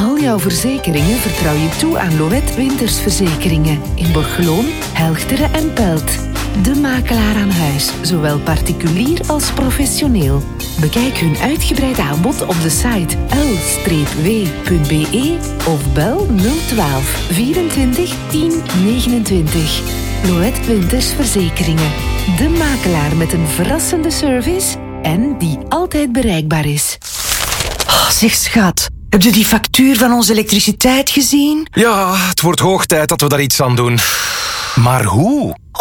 al jouw verzekeringen vertrouw je toe aan Loët Wintersverzekeringen. In Borgeloon, Helchteren en Pelt. De makelaar aan huis, zowel particulier als professioneel. Bekijk hun uitgebreid aanbod op de site l-w.be of bel 012 24 10 29. Loët Wintersverzekeringen. De makelaar met een verrassende service en die altijd bereikbaar is. Oh, zeg schat, heb je die factuur van onze elektriciteit gezien? Ja, het wordt hoog tijd dat we daar iets aan doen. Maar hoe?